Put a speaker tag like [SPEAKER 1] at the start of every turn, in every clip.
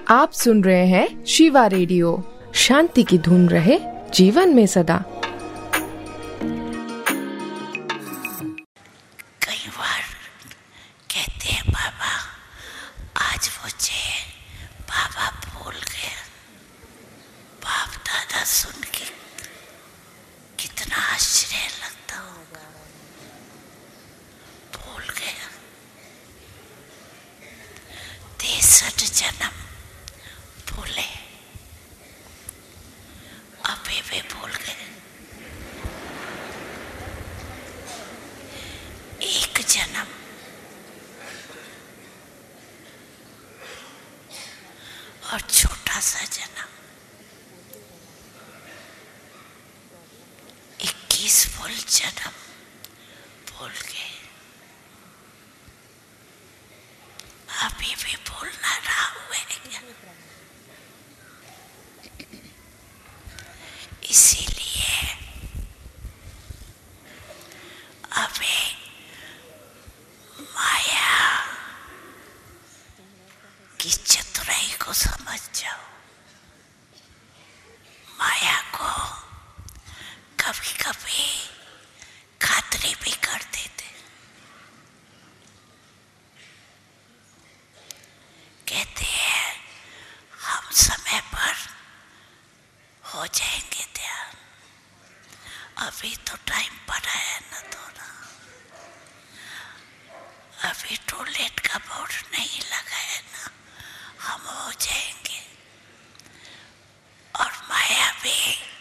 [SPEAKER 1] आप सुन रहे हैं शिवा रेडियो। शांति की धुन रहे जीवन में सदा।
[SPEAKER 2] कई बार कहते हैं बाबा आज मुझे बाबा भूल गए। बाप दादा सुन के कितना आश्चर्य लगता होगा। भूल गया 63 जन्म भूले, अभी भी भूल गए। एक जन्म और छोटा सा जन्म, 21 फुल जन्म भूल गए। अभी भी भूलना रहा हुआ है। इसीलिए अभी माया की चतुराई को समझ जाओ। माया को कभी कभी खातरी भी कर देते। कहते हैं हम समय पर हो जाएंगे ध्यान, अभी तो टाइम पड़ा है ना थोड़ा, अभी टॉयलेट का बोर्ड नहीं लगा है ना, हम हो जाएंगे। और माया भी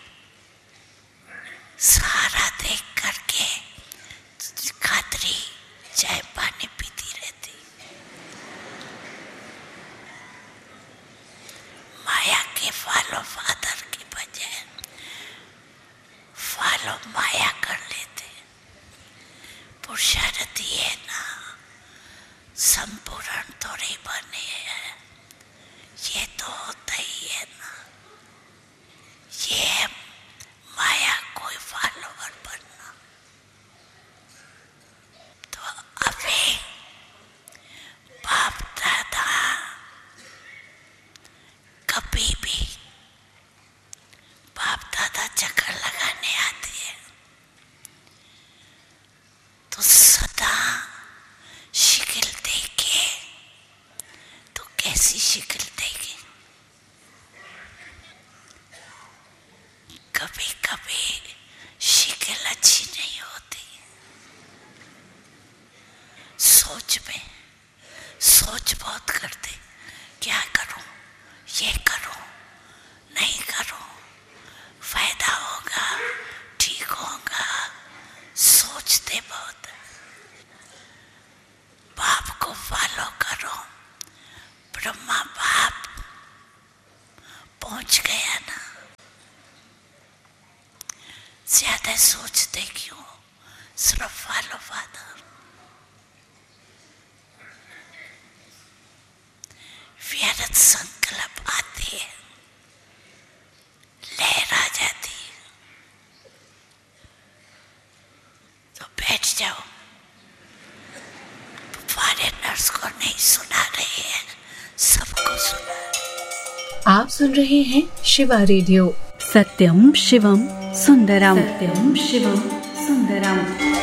[SPEAKER 2] सहारा देख करके खातरी चाय पानी पीती रहती। माया के फॉलो फादर की बजाय फॉलो माया कर लेते। पुरुषार्थ ये ना संपूर्ण थोड़ी बने हैं, ये तो होता ही है ना। ये माया कोई फॉलोवर बनना। तो अभी बाप दादा कभी भी बाप दादा चक्कर लगाने आते हैं तो सदा शिकल देके, तो कैसी शिकल देगी? कभी कभी शिकल अच्छी नहीं होती। सोच बहुत करते, क्या करूं, ये करूं, नहीं करूं, फायदा होगा, ठीक होगा, सोचते बहुत। बाप को फॉलो करो। ब्रह्मा बाप पहुंच गया ना, ज्यादा सोचते क्यों, सिर्फ फॉलो फादर। व्यर्थ संकल्प आते हैं, लहर आ जाती है, तो बैठ जाओ। फॉरेनर्स को नहीं सुना रहे हैं, सबको सुना रहे।
[SPEAKER 1] आप सुन रहे हैं शिवा रेडियो।
[SPEAKER 3] सत्यम शिवम सुंदरम। सत्यम शिवम सुंदरम।